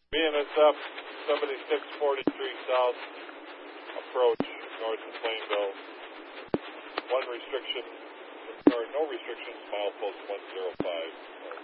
BNSF 7643 South, approach north of Plainville. No restrictions, milepost 105.